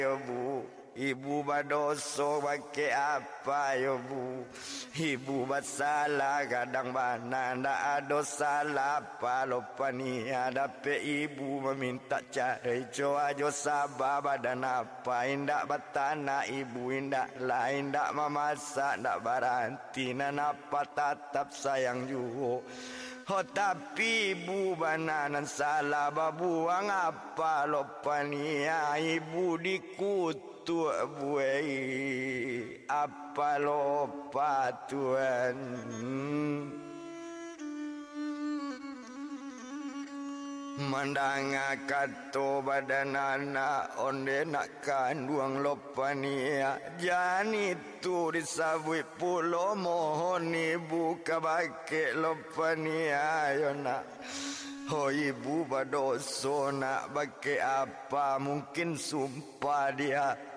yo bu? Ibu badoso pakai apa yo bu? Ibu basalah kadang mana ndak ada salah apa lupa ni ada pe ibu meminta cari coa jo sabar badan apa indak batana ibu indak lain ndak memasak ndak baranti nan apa tatap sayang juho. Oh tapi ibu bananan salah babuang apa lupa ni ibu dikutu buai apa lupa Tuhan. Mandanga kato badan anak onde nak kanduang lopania jani tu disabui pulo mohon ibu kabake lopania yona. Oh ibu badoso nak bake apa mungkin sumpah dia